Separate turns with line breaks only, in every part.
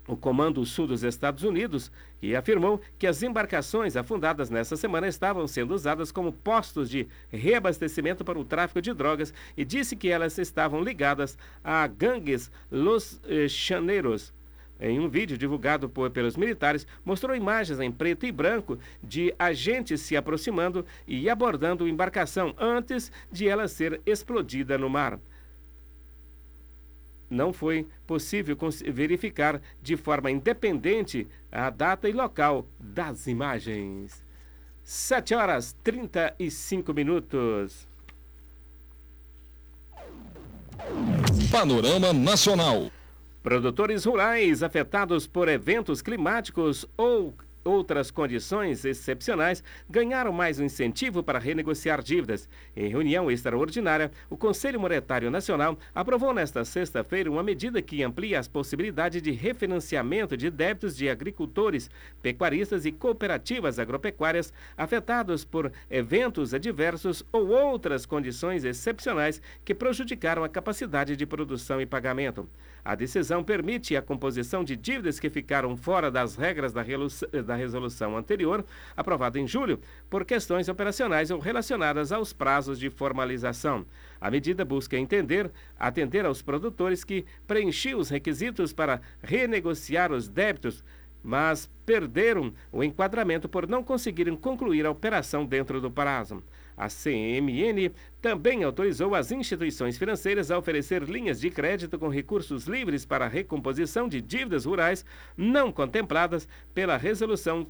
o Comando Sul dos Estados Unidos, e afirmou que as embarcações afundadas nesta semana estavam sendo usadas como postos de reabastecimento para o tráfico de drogas e disse que elas estavam ligadas a gangues Los Chaneiros. Em um vídeo divulgado pelos militares, mostrou imagens em preto e branco de agentes se aproximando e abordando a embarcação antes de ela ser explodida no mar. Não foi possível verificar de forma independente a data e local das imagens. 7h35.
Panorama Nacional.
Produtores rurais afetados por eventos climáticos ou outras condições excepcionais ganharam mais um incentivo para renegociar dívidas. Em reunião extraordinária, o Conselho Monetário Nacional aprovou nesta sexta-feira uma medida que amplia as possibilidades de refinanciamento de débitos de agricultores, pecuaristas e cooperativas agropecuárias afetados por eventos adversos ou outras condições excepcionais que prejudicaram a capacidade de produção e pagamento. A decisão permite a composição de dívidas que ficaram fora das regras da resolução anterior, aprovada em julho, por questões operacionais ou relacionadas aos prazos de formalização. A medida busca atender aos produtores que preenchiam os requisitos para renegociar os débitos, mas perderam o enquadramento por não conseguirem concluir a operação dentro do prazo. A CMN também autorizou as instituições financeiras a oferecer linhas de crédito com recursos livres para a recomposição de dívidas rurais não contempladas pela Resolução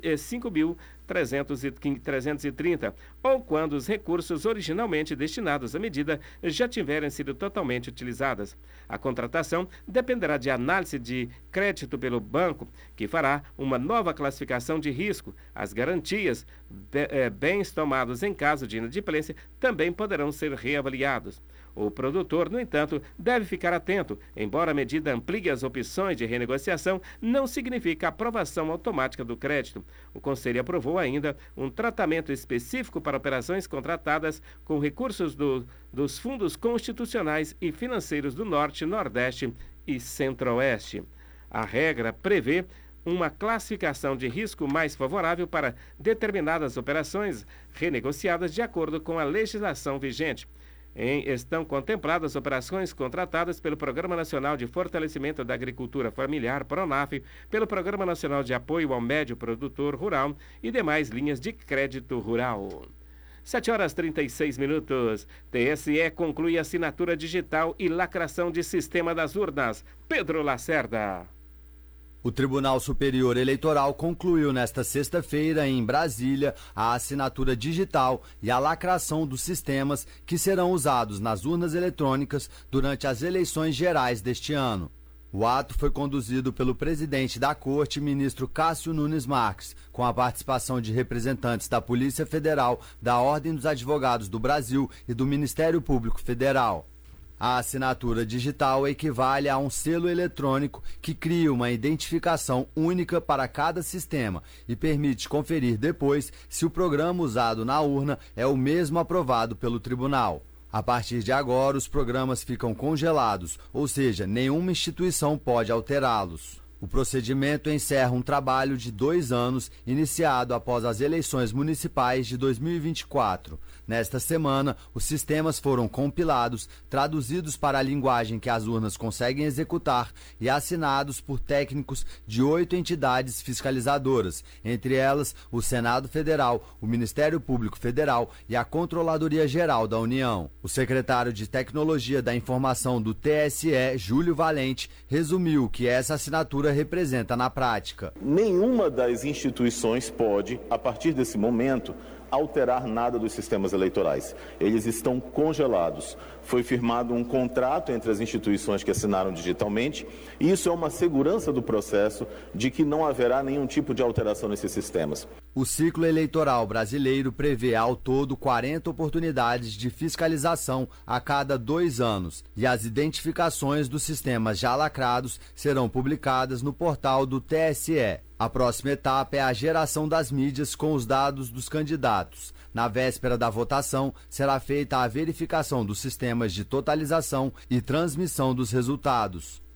5.330, ou quando os recursos originalmente destinados à medida já tiverem sido totalmente utilizados. A contratação dependerá de análise de crédito pelo banco, que fará uma nova classificação de risco. As garantias, bens tomados em caso de inadimplência, também poderão ser reavaliados. O produtor, no entanto, deve ficar atento. Embora a medida amplie as opções de renegociação, não significa aprovação automática do crédito. O Conselho aprovou ainda um tratamento específico para operações contratadas com recursos dos fundos constitucionais e financeiros do Norte, Nordeste e Centro-Oeste. A regra prevê uma classificação de risco mais favorável para determinadas operações renegociadas de acordo com a legislação vigente. Estão contempladas operações contratadas pelo Programa Nacional de Fortalecimento da Agricultura Familiar, PRONAF, pelo Programa Nacional de Apoio ao Médio Produtor Rural e demais linhas de crédito rural. 7h36. TSE conclui assinatura digital e lacração de sistema das urnas. Pedro Lacerda.
O Tribunal Superior Eleitoral concluiu nesta sexta-feira, em Brasília, a assinatura digital e a lacração dos sistemas que serão usados nas urnas eletrônicas durante as eleições gerais deste ano. O ato foi conduzido pelo presidente da Corte, ministro Cássio Nunes Marques, com a participação de representantes da Polícia Federal, da Ordem dos Advogados do Brasil e do Ministério Público Federal. A assinatura digital equivale a um selo eletrônico que cria uma identificação única para cada sistema e permite conferir depois se o programa usado na urna é o mesmo aprovado pelo tribunal. A partir de agora, os programas ficam congelados, ou seja, nenhuma instituição pode alterá-los. O procedimento encerra um trabalho de 2 anos, iniciado após as eleições municipais de 2024. Nesta semana, os sistemas foram compilados, traduzidos para a linguagem que as urnas conseguem executar e assinados por técnicos de 8 entidades fiscalizadoras, entre elas o Senado Federal, o Ministério Público Federal e a Controladoria Geral da União. O secretário de Tecnologia da Informação do TSE, Júlio Valente, resumiu o que essa assinatura representa na prática.
Nenhuma das instituições pode, a partir desse momento, alterar nada dos sistemas eleitorais. Eles estão congelados. Foi firmado um contrato entre as instituições que assinaram digitalmente e isso é uma segurança do processo de que não haverá nenhum tipo de alteração nesses sistemas.
O ciclo eleitoral brasileiro prevê ao todo 40 oportunidades de fiscalização a cada 2 anos e as identificações dos sistemas já lacrados serão publicadas no portal do TSE. A próxima etapa é a geração das mídias com os dados dos candidatos. Na véspera da votação, será feita a verificação dos sistemas de totalização e transmissão dos resultados.